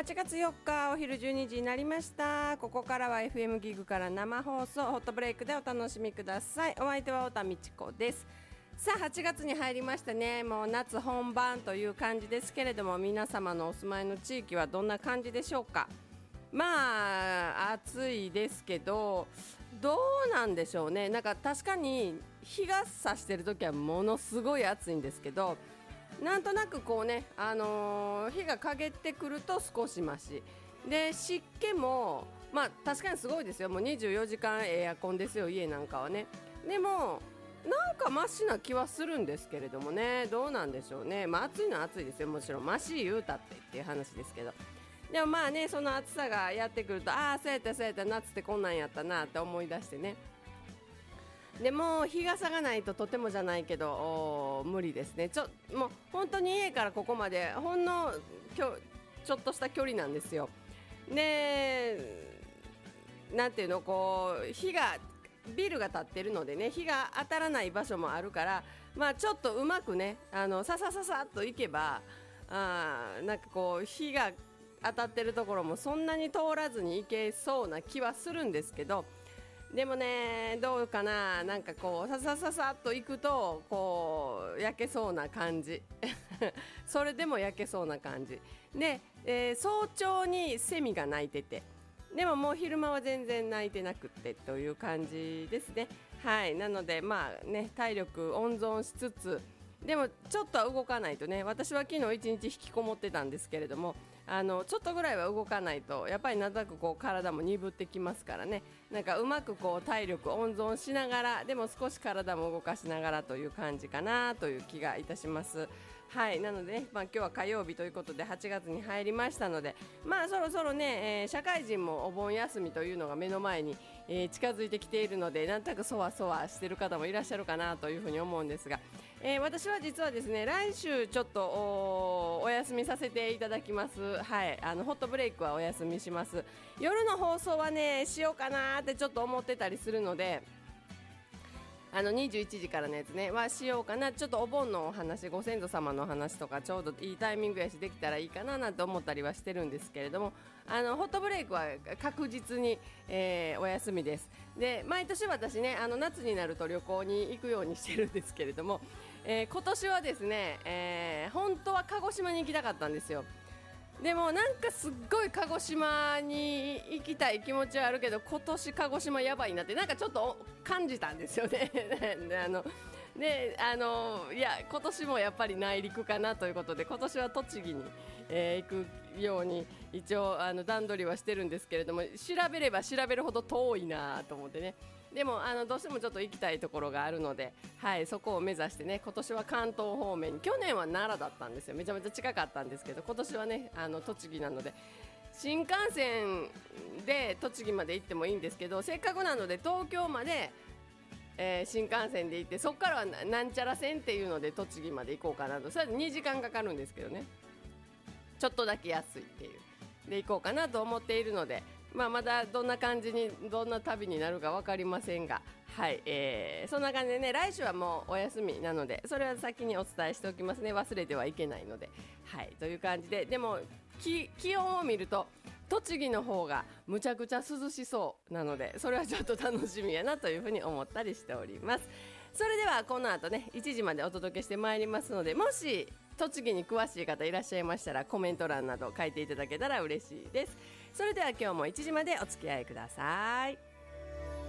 8月4日お昼12時になりました。ここからは FM ギグから生放送ホットブレイクでお楽しみください。お相手は太田美智子です。さあ8月に入りましたね。もう夏本番という感じですけれども、皆様のお住まいの地域はどんな感じでしょうか。まあ暑いですけど、どうなんでしょうね。なんか確かに日が差してる時はものすごい暑いんですけど、なんとなくこうね、日が陰ってくると少しマシで、湿気もまあ確かにすごいですよ。もう24時間エアコンですよ、家なんかはね。でもなんかマシな気はするんですけれどもね、どうなんでしょうね。まあ暑いのは暑いですよ、もちろん。マシ言うたっていう話ですけど、でもまあね、その暑さがやってくると、ああそうやったそうやった、夏ってこんなんやったなって思い出してね。でも日傘がないととてもじゃないけど無理ですね。もう本当に家からここまでほんのちょっとした距離なんですよ。で、なんていうの、こうビルが建ってるのでね、日が当たらない場所もあるから、まあちょっとうまくね、ささささっと行けば、なんかこう日が当たってるところもそんなに通らずに行けそうな気はするんですけど、でもね、どうかな、なんかこうささささっと行くとこう焼けそうな感じそれでも焼けそうな感じで、早朝にセミが鳴いてて、でももう昼間は全然鳴いてなくってという感じですね。はい、なのでまあね、体力温存しつつ、でもちょっとは動かないとね。私は昨日一日引きこもってたんですけれども、ちょっとぐらいは動かないとやっぱりなんとなくこう体も鈍ってきますからね。なんかうまくこう体力温存しながら、でも少し体も動かしながらという感じかなという気がいたします。はい、なので、ね、今日は火曜日ということで8月に入りましたので、まあそろそろね、社会人もお盆休みというのが目の前に、近づいてきているので、なんとなくそわそわしている方もいらっしゃるかなというふうに思うんですが、私は実はですね、来週ちょっとお休みさせていただきます。はい、ホットブレイクはお休みします。夜の放送はねしようかなってちょっと思ってたりするので、21時からのやつねはしようかな。ちょっとお盆のお話、ご先祖様のお話とかちょうどいいタイミングやし、できたらいいかななんて思ったりはしてるんですけれども、ホットブレイクは確実に、お休みです。で、毎年私ね、夏になると旅行に行くようにしてるんですけれども、今年はですね、本当は鹿児島に行きたかったんですよ。でもなんかすっごい鹿児島に行きたい気持ちはあるけど、今年鹿児島やばいなってなんかちょっと感じたんですよねでいや今年もやっぱり内陸かなということで、今年は栃木に、行くように一応段取りはしてるんですけれども、調べれば調べるほど遠いなと思ってね。でもどうしてもちょっと行きたいところがあるので、はい、そこを目指してね、今年は関東方面に、去年は奈良だったんですよ。めちゃめちゃ近かったんですけど、今年はね栃木なので、新幹線で栃木まで行ってもいいんですけど、せっかくなので東京まで、新幹線で行って、そこからはなんちゃら線っていうので栃木まで行こうかなと。それで2時間かかるんですけどね、ちょっとだけ安いっていうで行こうかなと思っているので、まだどんな感じにどんな旅になるか分かりませんが、はい、そんな感じでね、来週はもうお休みなので、それは先にお伝えしておきますね。忘れてはいけないので、はい、という感じで、でも気温を見ると栃木の方がむちゃくちゃ涼しそうなので、それはちょっと楽しみやなというふうに思ったりしております。それではこの後ね1時までお届けしてまいりますので、もし栃木に詳しい方いらっしゃいましたらコメント欄など書いていただけたら嬉しいです。それでは今日も1時までお付き合いください。